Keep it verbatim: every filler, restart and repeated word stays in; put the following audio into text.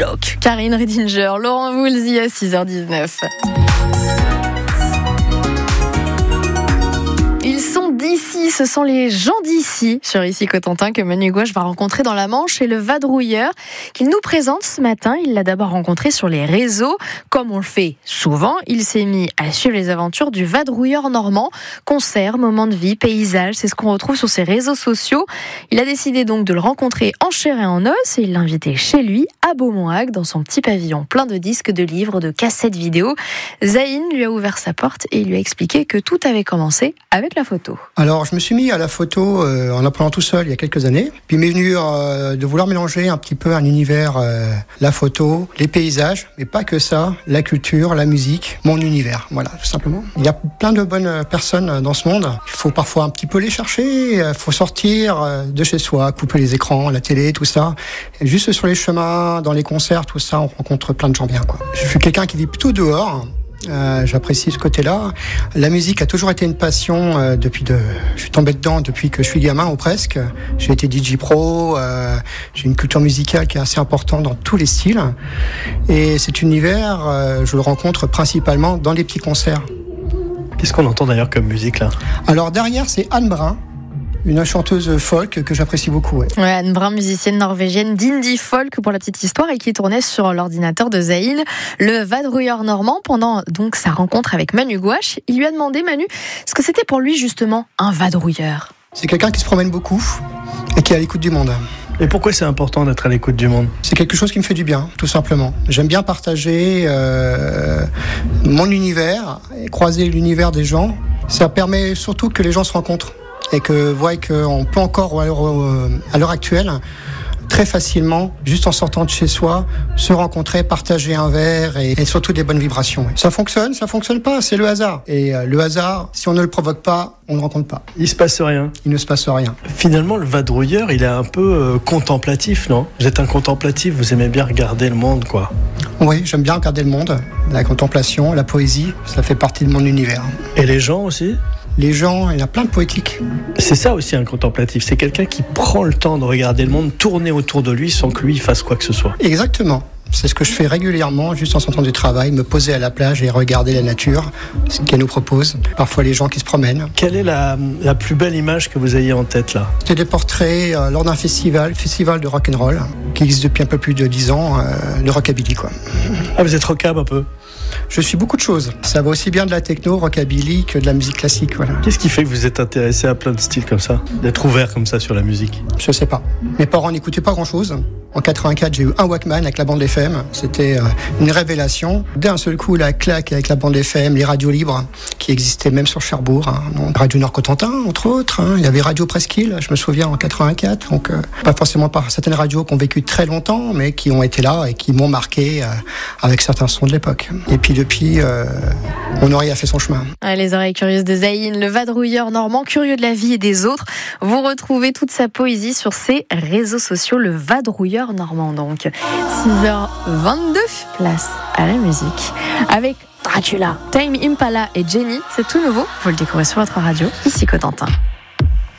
bloc. Karine Redinger, Laurent Voulzy à six heures dix-neuf. Ils sont d'ici, ce sont les gens d'ici, sur Ici Cotentin, que Manu Gouache va rencontrer dans la Manche et le vadrouilleur qu'il nous présente ce matin. Il l'a d'abord rencontré sur les réseaux. Comme on le fait souvent, il s'est mis à suivre les aventures du vadrouilleur normand. Concerts, moments de vie, paysages, c'est ce qu'on retrouve sur ses réseaux sociaux. Il a décidé donc de le rencontrer en chair et en os et il l'a invité chez lui, à Beaumont-Hague, dans son petit pavillon plein de disques, de livres, de cassettes vidéo. Zayn lui a ouvert sa porte et il lui a expliqué que tout avait commencé avec la photo. Alors, je me suis mis à la photo euh, en apprenant tout seul il y a quelques années. Puis il m'est venu euh, de vouloir mélanger un petit peu un univers, euh, la photo, les paysages, mais pas que ça, la culture, la musique, mon univers, voilà, tout simplement. Il y a plein de bonnes personnes dans ce monde. Il faut parfois un petit peu les chercher, il faut sortir de chez soi, couper les écrans, la télé, tout ça. Et juste sur les chemins, dans les concerts, tout ça, on rencontre plein de gens bien, quoi. Je suis quelqu'un qui vit plutôt dehors. Euh, j'apprécie ce côté-là. La musique a toujours été une passion euh, depuis de... Je suis tombé dedans depuis que je suis gamin ou presque. J'ai été D J pro, euh, j'ai une culture musicale qui est assez importante dans tous les styles. Et cet univers, euh, je le rencontre principalement dans les petits concerts. Qu'est-ce qu'on entend d'ailleurs comme musique là ? Alors derrière, c'est Anne Brun, une chanteuse folk que j'apprécie beaucoup. Ouais. Ouais, Anne Brun, musicienne norvégienne d'indie folk pour la petite histoire et qui tournait sur l'ordinateur de Zayn, le vadrouilleur normand. Pendant donc sa rencontre avec Manu Gouache, il lui a demandé, Manu, ce que c'était pour lui justement un vadrouilleur. C'est quelqu'un qui se promène beaucoup et qui est à l'écoute du monde. Et pourquoi c'est important d'être à l'écoute du monde ? C'est quelque chose qui me fait du bien, tout simplement. J'aime bien partager euh, mon univers et croiser l'univers des gens. Ça permet surtout que les gens se rencontrent et que voient qu'on peut encore, à l'heure, à l'heure actuelle, très facilement, juste en sortant de chez soi, se rencontrer, partager un verre et, et surtout des bonnes vibrations. Ça fonctionne, ça fonctionne pas, c'est le hasard. Et euh, le hasard, si on ne le provoque pas, on ne le rencontre pas. Il se passe rien. Il ne se passe rien. Finalement, le vadrouilleur, il est un peu euh, contemplatif, non ? Vous êtes un contemplatif, vous aimez bien regarder le monde, quoi. Oui, j'aime bien regarder le monde, la contemplation, la poésie, ça fait partie de mon univers. Et les gens aussi ? Les gens, il y a plein de poétiques. C'est ça aussi un contemplatif, c'est quelqu'un qui prend le temps de regarder le monde tourner autour de lui sans que lui fasse quoi que ce soit. Exactement. C'est ce que je fais régulièrement, juste en sortant du travail, me poser à la plage et regarder la nature, ce qu'elle nous propose. Parfois les gens qui se promènent. Quelle est la, la plus belle image que vous ayez en tête là ? C'était des portraits euh, lors d'un festival, festival de rock'n'roll, qui existe depuis un peu plus de dix ans, euh, de rockabilly quoi. Ah, vous êtes rockab un peu ? Je suis beaucoup de choses. Ça va aussi bien de la techno, rockabilly que de la musique classique, voilà. Qu'est-ce qui fait que vous êtes intéressé à plein de styles comme ça ? D'être ouvert comme ça sur la musique ? Je sais pas. Mes parents n'écoutaient pas grand-chose. En quatre-vingt-quatre, j'ai eu un Walkman avec la bande F M. C'était euh, une révélation. D'un seul coup, la claque avec la bande F M, les radios libres qui existaient même sur Cherbourg. Hein. Radio Nord-Cotentin, entre autres. Hein. Il y avait Radio Presqu'île, je me souviens, en quatre-vingt-quatre. Donc, euh, pas forcément par certaines radios qui ont vécu très longtemps, mais qui ont été là et qui m'ont marqué euh, avec certains sons de l'époque. Et puis depuis, euh, mon oreille a fait son chemin. Ouais, les oreilles curieuses de Zayn, le vadrouilleur normand, curieux de la vie et des autres. Vous retrouvez toute sa poésie sur ses réseaux sociaux, le vadrouilleur normand donc. six heures vingt-deux, place à la musique. Avec Dracula, Tame Impala et Jenny, c'est tout nouveau. Vous le découvrez sur votre radio, Ici Cotentin.